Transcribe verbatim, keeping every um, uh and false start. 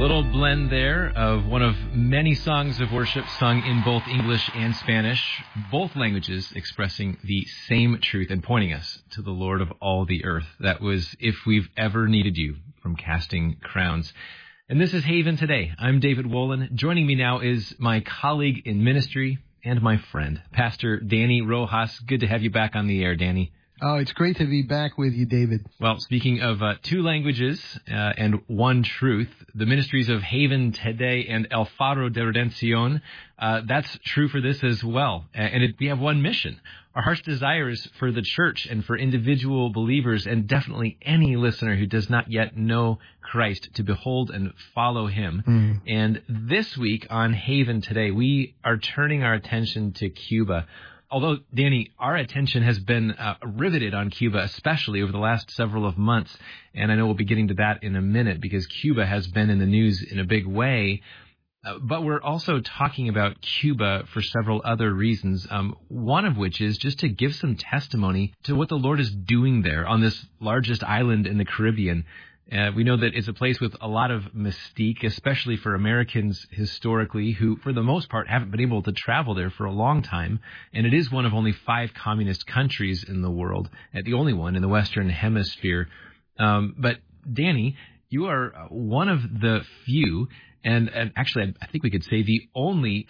Little blend there of one of many songs of worship sung in both English and Spanish, both languages expressing the same truth and pointing us to the Lord of all the earth. That was If We've Ever Needed You from Casting Crowns. And this is Haven Today. I'm David Wolin. Joining me now is my colleague in ministry and my friend, Pastor Danny Rojas. Good to have you back on the air, Danny. Oh, it's great to be back with you, David. Well, speaking of uh, two languages uh, and one truth, the ministries of Haven Today and El Faro de Redención, uh, that's true for this as well. And it, we have one mission. Our heart's desire is for the church and for individual believers and definitely any listener who does not yet know Christ to behold and follow him. Mm. And this week on Haven Today, we are turning our attention to Cuba. Although, Danny, our attention has been uh, riveted on Cuba, especially over the last several of months, and I know we'll be getting to that in a minute because Cuba has been in the news in a big way, uh, but we're also talking about Cuba for several other reasons, um, one of which is just to give some testimony to what the Lord is doing there on this largest island in the Caribbean. Uh, we know that it's a place with a lot of mystique, especially for Americans historically, who, for the most part, haven't been able to travel there for a long time. And it is one of only five communist countries in the world, uh, the only one in the Western Hemisphere. Um, but, Danny, you are one of the few, and, and actually I think we could say the only